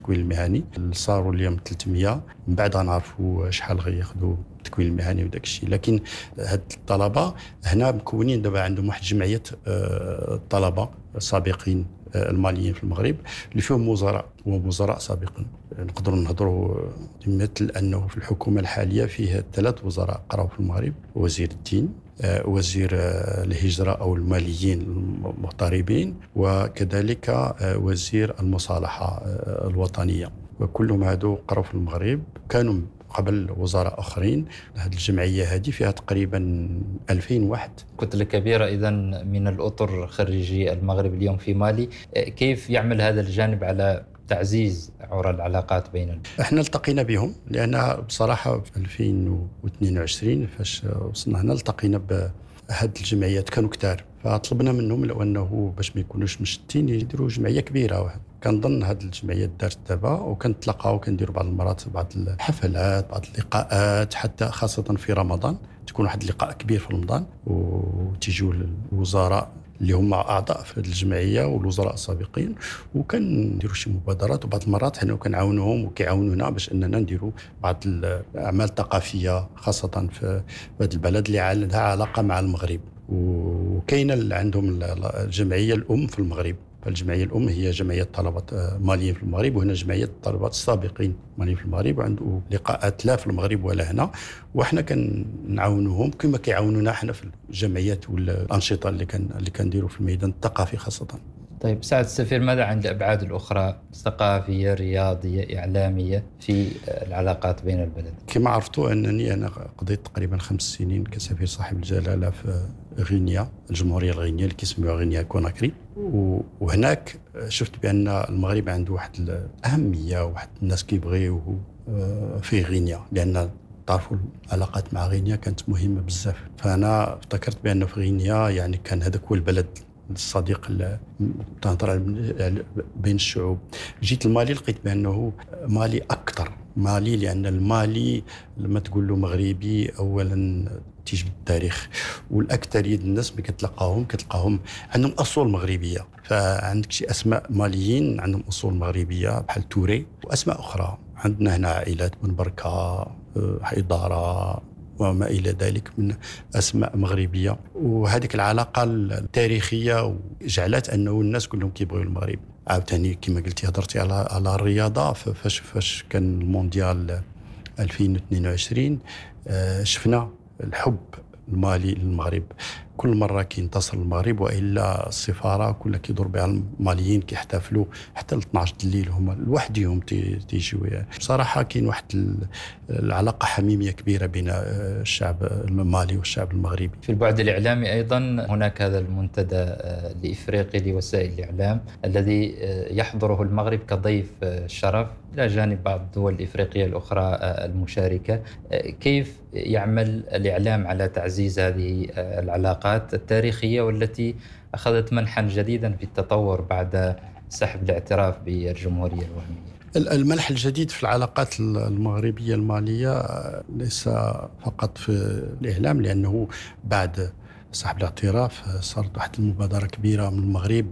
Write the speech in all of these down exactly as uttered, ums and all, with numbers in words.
التكوين المهني. صاروا اليوم ثلاثمية، من بعد غنعرفوا شحال غياخذوا التكوين المهني وداك الشيء. لكن هاد الطلبه هنا مكونين دابا عندهم واحد جمعيه الطلبه السابقين الماليين في المغرب اللي فيهم وزراء ووزراء سابقين. نقدروا نهضروا مثل انه في الحكومه الحاليه فيه ثلاث وزراء قراوا في المغرب: وزير الدين، وزير الهجره او الماليين المغتربين، وكذلك وزير المصالحه الوطنيه. وكلهم هادو قراوا في المغرب، كانوا قبل وزراء آخرين. هذه الجمعية هذه فيها تقريبا ألفين واحد. كتلة كبيرة إذن من الأطر خريجي المغرب اليوم في مالي. كيف يعمل هذا الجانب على تعزيز عرى العلاقات بيننا؟ احنا التقينا بهم، لأن بصراحة في ألفين واثنين وعشرين فاش وصلنا هنا التقينا بهذه الجمعيات، كانوا كتار، فطلبنا منهم لو أنه باش ما يكونوش مشتين يديروا جمعية كبيرة واحد. كنظن هذه الجمعيات دارت دابا، وكنتلاقاو وكنديروا بعض المرات بعض الحفلات، بعض اللقاءات، حتى خاصة في رمضان تكون واحد اللقاء كبير في رمضان، وتيجوا الوزراء اللي هم أعضاء في الجمعية والوزراء السابقين، وكنديروا شي مبادرات. وبعض المرات حنا كنعاونوهم وكيعاونونا باش أننا نديروا بعض الأعمال الثقافية خاصة في هذا البلد اللي عندها علاقة مع المغرب. وكاينة عندهم الجمعية الأم في المغرب. الجمعية الأم هي جمعية طلبة ماليين في المغرب، وهنا جمعية الطلبات السابقين ماليين في المغرب، وعنده لقاءات لا في المغرب ولا هنا، وإحنا كنعاونوهم كما كيعاونونا إحنا في الجمعيات والأنشطة اللي كان اللي كنديروا في الميدان الثقافي خاصة. طيب سعادة السفير، ماذا عن الأبعاد الأخرى ثقافية، رياضية، إعلامية في العلاقات بين البلدين؟ كما عرفتوا أنني أنا قضيت تقريبا خمس سنين كسفير صاحب الجلالة في غينيا، الجمهورية الغينية اللي كيسموها غينيا كوناكري. وهناك شفت بأن المغرب عنده واحد الأهمية، واحد الناس كيبغيوه في غينيا، لأن تعرفوا العلاقات مع غينيا كانت مهمة بزاف. فأنا افتكرت بأنه في غينيا يعني كان هذاك هو البلد الصديق اللي تنهضر بين الشعوب. جيت المالي لقيت بأنه مالي أكثر مالي، لأن المالي لما تقول له مغربي أولا تيجي بالتاريخ، والأكثرية الناس اللي كتلقاهم كتلقاهم عندهم أصول مغربية. فعندك شي أسماء ماليين عندهم أصول مغربية بحال توري، وأسماء أخرى. عندنا هنا عائلات بن بركة، حيدارة وما إلى ذلك من أسماء مغربية. وهذه العلاقة التاريخية جعلت أنه الناس كلهم كيبغيوا المغرب. عاوتاني كما قلتي هضرتي على على الرياضة، فاش فاش كان المونديال ألفين واثنين وعشرين شفنا الحب المالي للمغرب. كل مرة كينتصر المغرب، وإلا السفارة كلها كيدور بها الماليين كيحتفلوا حتى ل اثنا عشر الليل هما لوحدهم تيجيو. يعني بصراحة كاين واحد العلاقة حميمية كبيرة بين الشعب المالي والشعب المغربي. في البعد الإعلامي أيضا هناك هذا المنتدى الإفريقي لوسائل الإعلام الذي يحضره المغرب كضيف شرف إلى جانب بعض الدول الإفريقية الأخرى المشاركة. كيف يعمل الإعلام على تعزيز هذه العلاقات التاريخية والتي أخذت منحا جديدا في التطور بعد سحب الاعتراف بالجمهورية الوهمية؟ المنح الجديد في العلاقات المغربية المالية ليس فقط في الإعلام، لأنه بعد سحب الاعتراف صارت واحد المبادرة كبيرة من المغرب،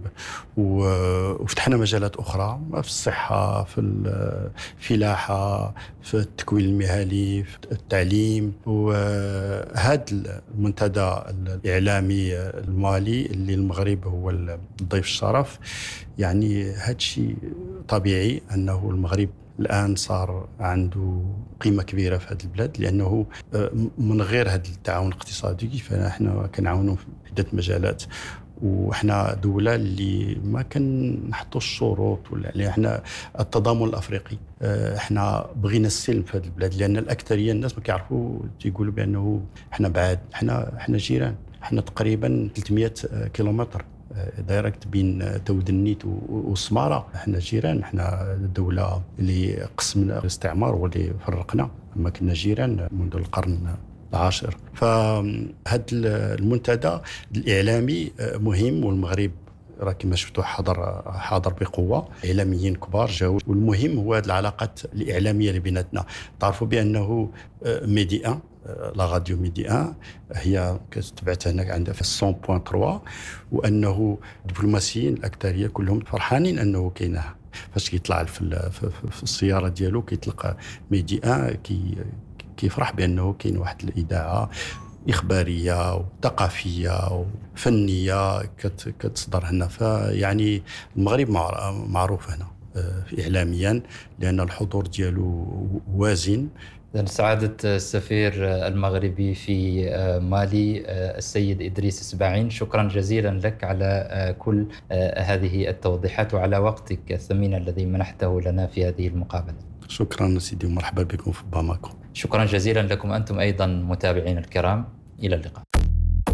وفتحنا مجالات أخرى في الصحة، في الفلاحة، في التكوين المهني، في التعليم. وهذا المنتدى الإعلامي المالي اللي المغرب هو الضيف الشرف، يعني هذا الشيء طبيعي أنه المغرب الآن صار عنده قيمة كبيرة في هذه البلاد، لأنه من غير هذا التعاون الاقتصادي فنحن كنعاونوا في عدة مجالات. وإحنا دولة اللي ما كنحطوا الشروط، ولا اللي إحنا التضامن الأفريقي. إحنا بغينا السلم في هذه البلاد، لأن الأكثرية الناس ما كيعرفوا، تيقولوا بأنه إحنا بعاد. إحنا إحنا جيران، إحنا تقريبا ثلاثمية كيلومتر دايركت بين تودنيت وسمارة. احنا جيران، احنا دولة اللي قسمنا الاستعمار واللي فرقنا، اما كنا جيران منذ القرن العاشر. فهذا المنتدى الإعلامي مهم، والمغرب راه كما شفتوا حاضر حاضر بقوة، إعلاميين كبار جاوا. والمهم هو هذه العلاقات الإعلامية اللي بيناتنا. تعرفوا بأنه ميديا لا راديو ميديا هي كتبعت هناك عندها في مية فاصلة ثلاثة، وأنه الدبلوماسيين الأكثرية كلهم فرحانين أنه كاينه فاش كيطلع في ال- في في- في السياره ديالو كيطلق ميدي ان كي كيفرح بانه كاين واحد الاذاعه إخبارية وثقافية وفنية كت كتصدر هنا. فيعني المغرب مع- معروف هنا آه، إعلاميا لأن الحضور ديالو وازن. إذن سعادة السفير المغربي في مالي السيد إدريس إسباعين، شكرا جزيلا لك على كل هذه التوضيحات وعلى وقتك الثمين الذي منحته لنا في هذه المقابلة. شكرا سيدي ومرحبا بكم في باماكو. شكرا جزيلا لكم أنتم أيضا متابعين الكرام، إلى اللقاء.